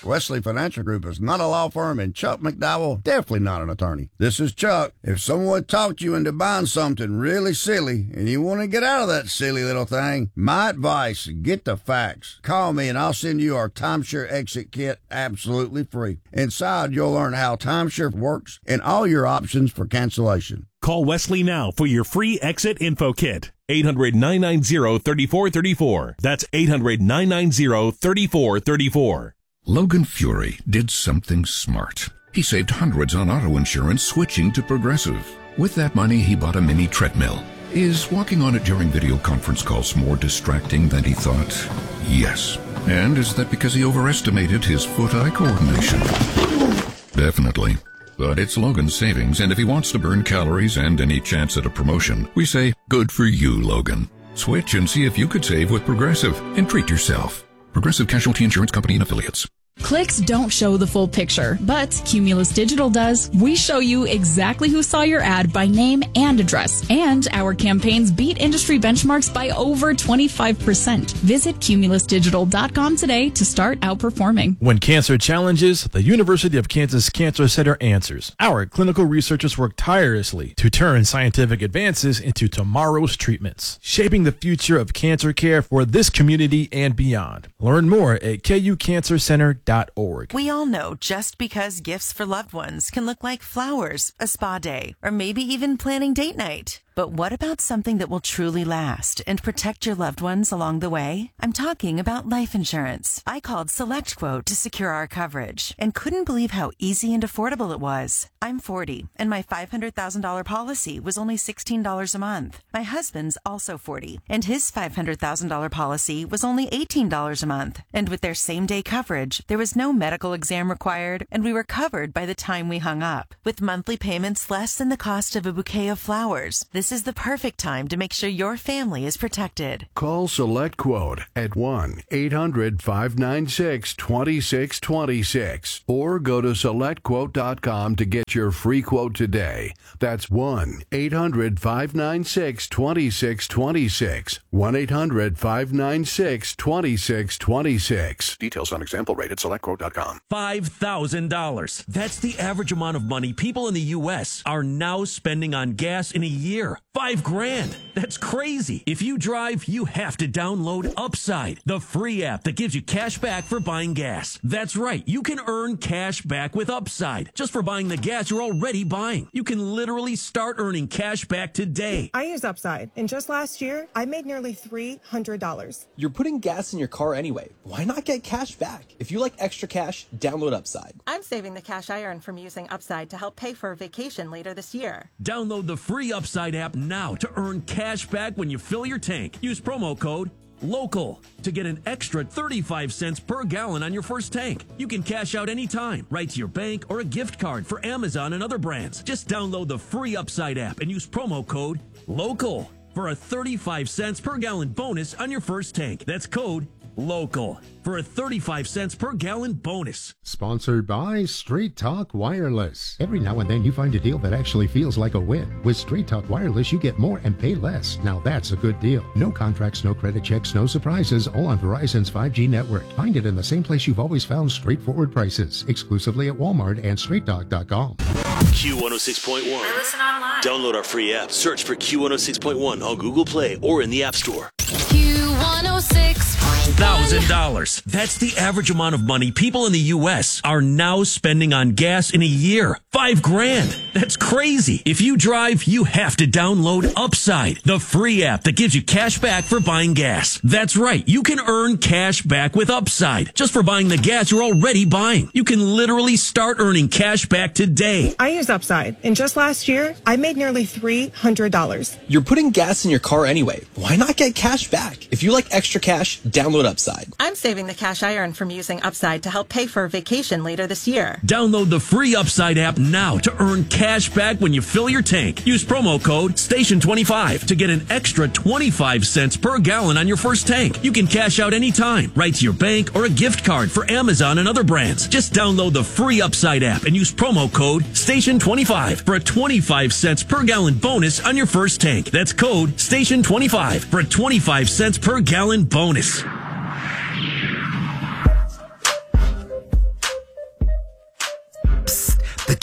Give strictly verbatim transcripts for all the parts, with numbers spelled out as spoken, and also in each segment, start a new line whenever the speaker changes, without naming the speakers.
Wesley Financial Group is not a law firm, and Chuck McDowell definitely not an attorney. This is Chuck. If someone talked you into buying something really silly and you want to get out of that silly little thing, my advice, get the facts. Call me and I'll send you our timeshare exit kit absolutely free. Inside, you'll learn how timeshare works and all your options for cancellation.
Call Wesley now for your free exit info kit. eight hundred, nine nine zero, three four three four. That's eight hundred, nine nine zero, three four three four.
Logan Fury did something smart. He saved hundreds on auto insurance switching to Progressive. With that money, he bought a mini treadmill. Is walking on it during video conference calls more distracting than he thought? Yes. And is that because he overestimated his foot-eye coordination? Definitely. But it's Logan's savings, and if he wants to burn calories and any chance at a promotion, we say, good for you, Logan. Switch and see if you could save with Progressive and treat yourself. Progressive Casualty Insurance Company and Affiliates.
Clicks don't show the full picture, but Cumulus Digital does. We show you exactly who saw your ad by name and address, and our campaigns beat industry benchmarks by over twenty-five percent. Visit cumulus digital dot com today to start outperforming.
When cancer challenges, the University of Kansas Cancer Center answers. Our clinical researchers work tirelessly to turn scientific advances into tomorrow's treatments, shaping the future of cancer care for this community and beyond. Learn more at k u cancer center dot org.
We all know just because gifts for loved ones can look like flowers, a spa day, or maybe even planning date night. But what about something that will truly last and protect your loved ones along the way? I'm talking about life insurance. I called SelectQuote to secure our coverage and couldn't believe how easy and affordable it was. I'm forty, and my five hundred thousand dollars policy was only sixteen dollars a month. My husband's also forty, and his five hundred thousand dollars policy was only eighteen dollars a month. And with their same-day coverage, there was no medical exam required, and we were covered by the time we hung up. With monthly payments less than the cost of a bouquet of flowers, this is the perfect time to make sure your family is protected.
Call SelectQuote at one eight hundred, five nine six, two six two six or go to select quote dot com to get your free quote today. That's one eight hundred, five nine six, two six two six. one eight hundred, five nine six, two six two six. Details on example rate at select quote dot com.
five thousand dollars. That's the average amount of money people in the U S are now spending on gas in a year. Five grand. That's crazy. If you drive, you have to download Upside, the free app that gives you cash back for buying gas. That's right. You can earn cash back with Upside just for buying the gas you're already buying. You can literally start earning cash back today.
I use Upside, and just last year, I made nearly three hundred dollars.
You're putting gas in your car anyway. Why not get cash back? If you like extra cash, download Upside.
I'm saving the cash I earn from using Upside to help pay for a vacation later this year.
Download the free Upside app now to earn cash back when you fill your tank. Use promo code LOCAL to get an extra thirty-five cents per gallon on your first tank. You can cash out anytime, right to your bank or a gift card for Amazon and other brands. Just download the free Upside app and use promo code LOCAL for a thirty-five cents per gallon bonus on your first tank. That's code LOCAL for a thirty-five cents per gallon bonus.
Sponsored by Straight Talk Wireless. Every now and then you find a deal that actually feels like a win. With Straight Talk Wireless, you get more and pay less. Now that's a good deal. No contracts, no credit checks, no surprises, all on Verizon's five G network. Find it in the same place you've always found straightforward prices. Exclusively at Walmart and straight talk dot com.
Q one oh six point one.
Or listen online.
Download our free app. Search for Q one oh six point one on Google Play or in the App Store.
Q one oh six point one.
Thousand dollars. That's the average amount of money people in the U S are now spending on gas in a year. Five grand. That's crazy. If you drive, you have to download Upside, the free app that gives you cash back for buying gas. That's right. You can earn cash back with Upside just for buying the gas you're already buying. You can literally start earning cash back today.
I use Upside, and just last year, I made nearly three hundred dollars.
You're putting gas in your car anyway. Why not get cash back? If you like extra cash, download Upside.
I'm saving the cash I earn from using Upside to help pay for a vacation later this year.
Download the free Upside app now to earn cash back when you fill your tank. Use promo code station twenty-five to get an extra twenty-five cents per gallon on your first tank. You can cash out anytime, right to your bank or a gift card for Amazon and other brands. Just download the free Upside app and use promo code station twenty-five for a twenty-five cents per gallon bonus on your first tank. That's code station twenty-five for a twenty-five cents per gallon bonus.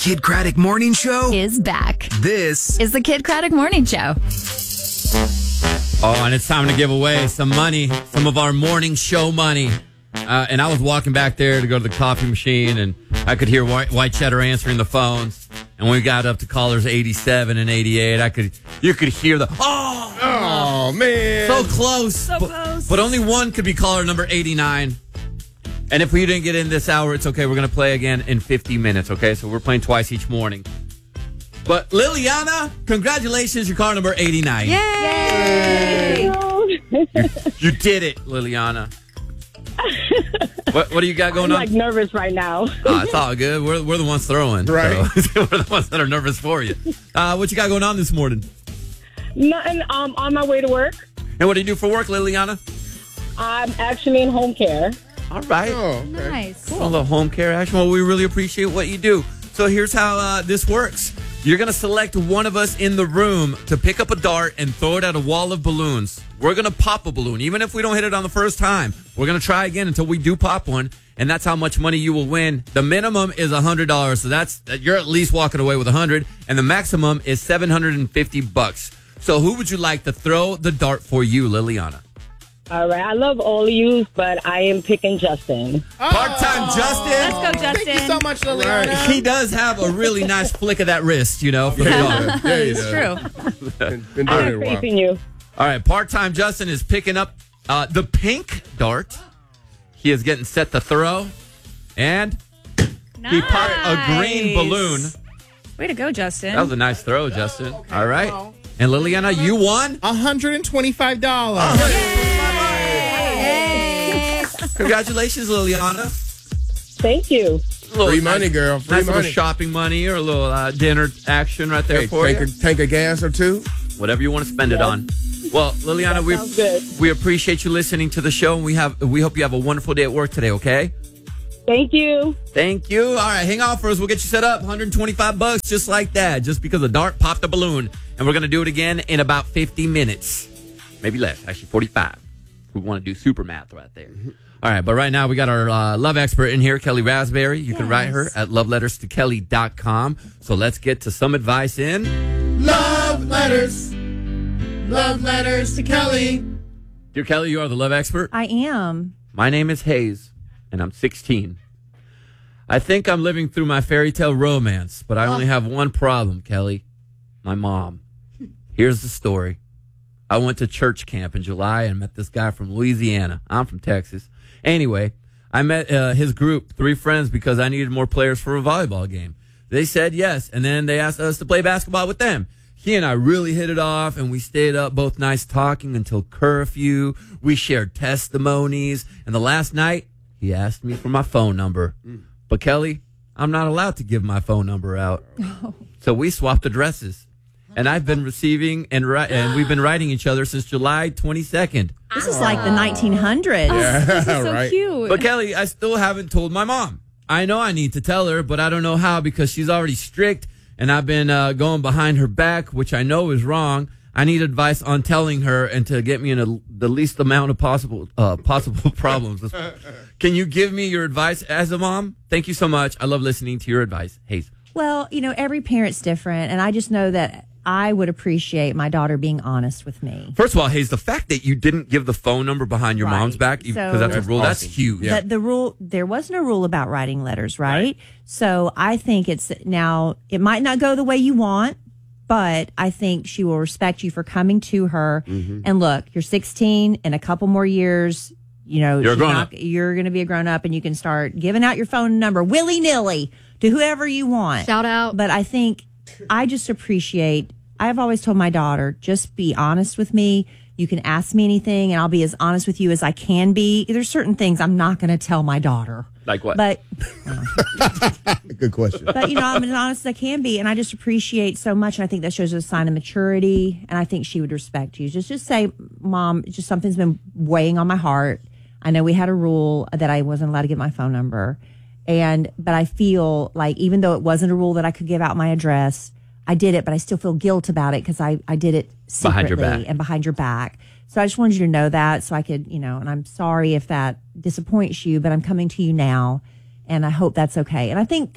Kid Craddock Morning Show
is back.
This
is the Kid Craddock Morning Show.
Oh, and it's time to give away some money, some of our morning show money. Uh, and I was walking back there to go to the coffee machine, and I could hear White, White Cheddar answering the phones. And when we got up to callers eighty-seven and eighty-eight, I could you could hear the oh,
oh man,
so close,
so
but,
close.
But only one could be caller number eighty-nine. And if we didn't get in this hour, it's okay. We're going to play again in fifty minutes, okay? So we're playing twice each morning. But Liliana, congratulations. You're caller number eighty-nine.
Yay!
You, you did it, Liliana. What, what do you got going
I'm,
on?
like, nervous right now.
Oh, it's all good. We're, we're the ones throwing.
Right.
So we're the ones that are nervous for you. Uh, what you got going on this morning?
Nothing. Um, on my way to work.
And what do you do for work, Liliana?
I'm actually in home care.
All right.
Oh, okay.
Nice.
Cool. A little home care action. Well, we really appreciate what you do. So here's how uh, this works. You're going to select one of us in the room to pick up a dart and throw it at a wall of balloons. We're going to pop a balloon. Even if we don't hit it on the first time, we're going to try again until we do pop one. And that's how much money you will win. The minimum is one hundred dollars. So that's you're at least walking away with one hundred dollars. And the maximum is seven hundred fifty bucks. So who would you like to throw the dart for you, Liliana?
All right. I love all of you, but I am picking Justin.
Part-time Justin.
Let's go, Justin.
Thank you so much, Liliana.
He does have a really nice flick of that wrist, you know. For the dog.
Yeah,
It's true.
Been, been
I
doing it
have
a
faith
while.
in you.
All right, part-time Justin is picking up uh, the pink dart. He is getting set to throw. And
Nice.
he popped a green balloon.
Way to go, Justin.
That was a nice throw, Justin. All right. And Liliana, you won?
one hundred twenty-five dollars.
Yay.
Congratulations, Liliana.
Thank you.
Free money, girl. Free
nice little
money.
shopping money or a little uh, dinner action right there
Hey,
for
tank,
you.
a, tank of gas or two.
Whatever you want to spend it on. Well, Liliana, we
sounds good.
we appreciate you listening to the show, and we have we hope you have a wonderful day at work today. Okay.
Thank you.
Thank you. All right, hang on for us. We'll get you set up. one hundred twenty-five bucks, just like that, just because a dart popped a balloon, and we're gonna do it again in about fifty minutes, maybe less. Actually, forty-five. We want to do super math right there. All right, but right now we got our uh, love expert in here, Kelly Raspberry. You can write her at love letters to kelly dot com. So let's get to some advice in
Love letters. Love letters to Kelly.
Dear Kelly, you are the love expert.
I am.
My name is Hayes, and I'm sixteen. I think I'm living through my fairy tale romance, but I only have one problem, Kelly. My mom. Here's the story. I went to church camp in July and met this guy from Louisiana. I'm from Texas. Anyway, I met uh, his group, three friends, because I needed more players for a volleyball game. They said yes, and then they asked us to play basketball with them. He and I really hit it off, and we stayed up both nights talking until curfew. We shared testimonies, and the last night, he asked me for my phone number. Mm. But, Kelly, I'm not allowed to give my phone number out.
Oh.
So we swapped addresses. And I've been receiving and ri- and we've been writing each other since July twenty-second.
This is like the nineteen hundreds.
Yeah,
This is so
right.
cute.
But, Kelly, I still haven't told my mom. I know I need to tell her, but I don't know how because she's already strict, and I've been uh, going behind her back, which I know is wrong. I need advice on telling her and to get me in a, the least amount of possible uh, possible problems. Can you give me your advice as a mom? Thank you so much. I love listening to your advice. Hayes.
Well, you know, every parent's different, and I just know that I would appreciate my daughter being honest with me.
First of all, Hayes, the fact that you didn't give the phone number behind your
Right.
mom's back, because
So-
that's a
That's
rule, that's
awesome.
huge.
Yeah.
The, the rule, there wasn't a rule about writing letters, right? So I think it's now, it might not go the way you want, but I think she will respect you for coming to her.
Mm-hmm.
And look, you're sixteen, in a couple more years, you know,
You're a
she's
grown
not-
up.
you're going to be a grown up and you can start giving out your phone number willy nilly to whoever you want.
Shout out.
But I think I just appreciate, I've always told my daughter, just be honest with me. You can ask me anything and I'll be as honest with you as I can be. There's certain things I'm not going to tell my daughter.
Like what?
But,
Good question.
but you know, I'm as honest as I can be. And I just appreciate so much. And I think that shows a sign of maturity. And I think she would respect you. Just, just say, Mom, just something's been weighing on my heart. I know we had a rule that I wasn't allowed to give my phone number. And, but I feel like even though it wasn't a rule that I could give out my address, I did it, but I still feel guilt about it because I, I did it secretly
Behind your back.
and behind your back. So I just wanted you to know that so I could, you know, and I'm sorry if that disappoints you, but I'm coming to you now and I hope that's okay. And I think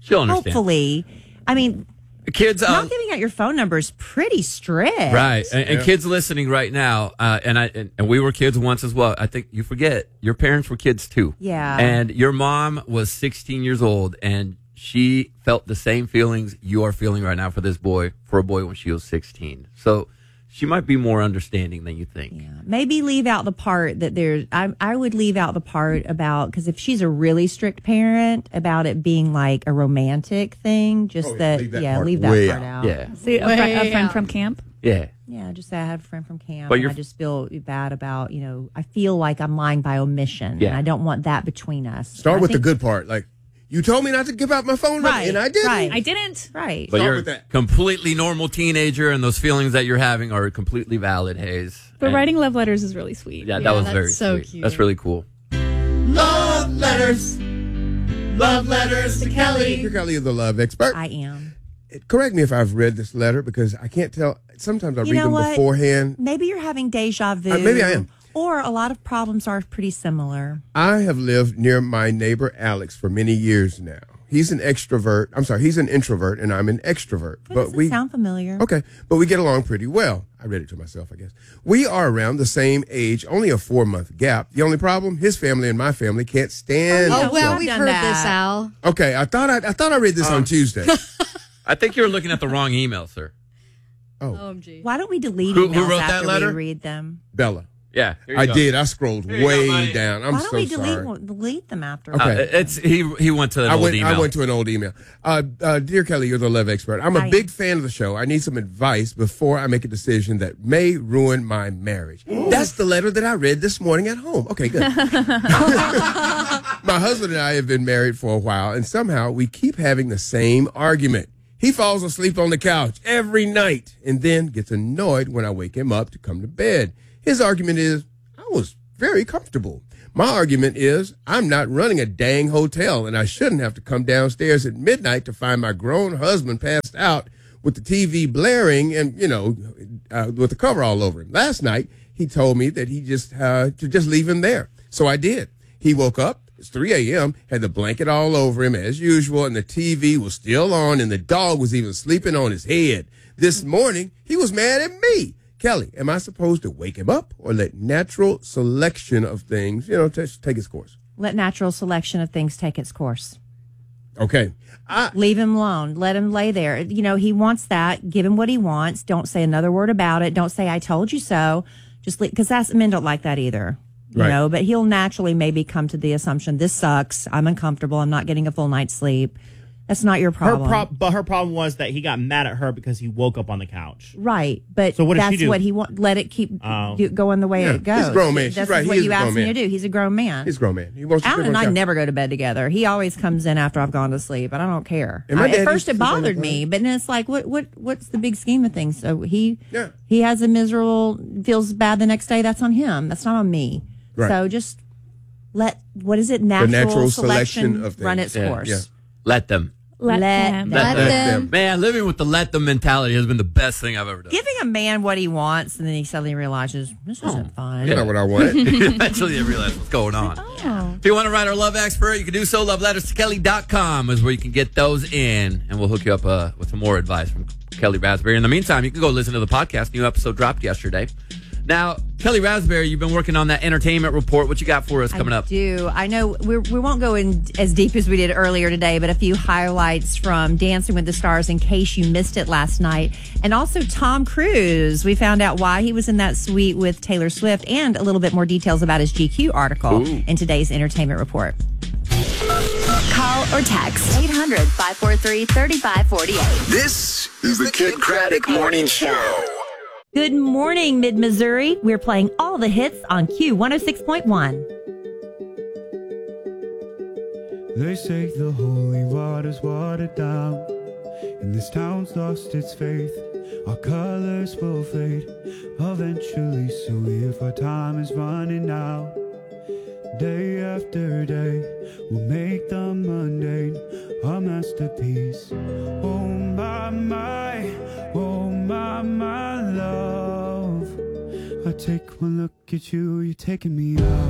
She'll understand.
Hopefully. I mean,
kids, uh,
not giving out your phone number is pretty strict.
Right. And, and
Yeah.
kids listening right now, uh, and I and, and we were kids once as well. I think you forget, your parents were kids too.
Yeah.
And your mom was sixteen years old, and she felt the same feelings you are feeling right now for this boy, for a boy when she was sixteen. So she might be more understanding than you think. Yeah.
Maybe leave out the part that there's, I, I would leave out the part about, because if she's a really strict parent, about it being like a romantic thing, just
Oh, yeah,
that,
leave that
yeah,
part
leave that
way
part
out.
out.
Yeah.
See, a, fri- a friend from camp?
Yeah.
Yeah, just say I had a friend from camp.
But
and
you're-
I just feel bad about, you know, I feel like I'm lying by omission.
Yeah.
And I don't want that between us.
Start
I
with
think-
the good part. Like, you told me not to give out my phone number,
Right,
and I didn't.
right.
I didn't.
Right.
But
Start
you're
with
a
that.
completely normal teenager, and those feelings that you're having are completely valid, Hayes.
But
And-
writing love letters is really sweet.
Yeah, that was very
so
sweet.
cute.
That's really cool.
Love letters. Love letters to Kelly.
You're Kelly, the love expert.
I am.
Correct me if I've read this letter because I can't tell. Sometimes I
You
read
know
them
what?
beforehand.
Maybe you're having deja vu.
Uh, maybe I am.
Or a lot of problems are pretty similar.
I have lived near my neighbor Alex for many years now. He's an extrovert. I'm sorry, he's an introvert, and I'm an extrovert.
That
but
doesn't
we
sound familiar.
Okay, but we get along pretty well. I read it to myself, I guess. We are around the same age, only a four month gap. The only problem, his family and my family can't stand.
Oh,
each
well,
other.
we've
done
heard
that.
this, Al.
Okay, I thought I, I thought I read this on Tuesday.
I think you're looking at the wrong email, sir.
Oh,
O M G.
Why don't we delete
Who-
emails
who wrote that
after
letter?
we read them?
Bella.
Yeah, here you
I
go.
did. I scrolled
Here you go,
way
buddy.
down. I'm
Why don't
so
we delete
sorry.
one- delete them after?
Okay.
Uh, it's he. He went to an
I
old
went,
email.
I went to an old email. Uh, uh, Dear Kelly, you're the love expert. I'm a
I
big
am.
fan of the show. I need some advice before I make a decision that may ruin my marriage. That's the letter that I read this morning at home. Okay, good. My husband and I have been married for a while, and somehow we keep having the same argument. He falls asleep on the couch every night and then gets annoyed when I wake him up to come to bed. His argument is, I was very comfortable. My argument is, I'm not running a dang hotel, and I shouldn't have to come downstairs at midnight to find my grown husband passed out with the T V blaring and, you know, uh, with the cover all over him. Last night, he told me that he just, uh, to just leave him there. So I did. He woke up. It's three a.m., had the blanket all over him as usual, and the T V was still on, and the dog was even sleeping on his head. This morning, he was mad at me. Kelly, am I supposed to wake him up or let natural selection of things, you know, t- take its course?
Let natural selection of things take its course.
Okay. I,
Leave him alone. Let him lay there. You know, he wants that. Give him what he wants. Don't say another word about it. Don't say, I told you so. Just because that's men don't like that either. You
Right.
know, but he'll naturally maybe come to the assumption, this sucks. I'm uncomfortable. I'm not getting a full night's sleep. That's not your
Her
problem.
pro- but her problem was that he got mad at her because he woke up on the couch.
Right. But
So what does
that's
she do?
what he want. Let it keep
Oh.
do, going the way
Yeah,
it goes.
he's a grown man. She's
That's
right.
what
He is
you
a grown
asked him
man.
to do. He's a grown man.
He's a grown man. He wants to
Alan
sleep
and
on
I
the couch.
never go to bed together. He always comes in after I've gone to sleep, and I don't care.
And my
I-
dad
at first,
used to
it
sleep on the
bothered me, but then it's like, what, what, what's the big scheme of things? So he,
Yeah.
he has a miserable, feels bad the next day. That's on him. That's not on me.
Right.
So just let what is it? Natural,
natural
selection,
selection of
run
things.
its
Yeah,
course.
yeah.
Let them.
Let, them.
Let them.
Man, living with the let them mentality has been the best thing I've ever done.
Giving a man what he wants, and then he suddenly realizes this isn't fun.
That's not what I want.
Eventually they realize what's going on.
Oh.
If you want to write our love expert, you can do so. love letters to kelly dot com is where you can get those in, and we'll hook you up uh, with some more advice from Kelly Raspberry. In the meantime, you can go listen to the podcast. New episode dropped yesterday. Now, Kelly Raspberry, you've been working on that entertainment report. What you got for us coming
I
up?
do. I know we're, we won't go in as deep as we did earlier today, but a few highlights from Dancing with the Stars in case you missed it last night. And also Tom Cruise. We found out why he was in that suite with Taylor Swift and a little bit more details about his G Q article
Ooh.
in today's entertainment report.
Call or text eight hundred, five four three, three five four eight.
This is the Kid Craddock Morning Show.
Good morning, Mid-Missouri. We're playing all the hits on Q one oh six point one.
They say the holy water's watered down, and this town's lost its faith. Our colors will fade eventually, so if our time is running out, day after day, we'll make the mundane a masterpiece. Oh my, my, oh my, my love. I take one look at you, you're taking me out.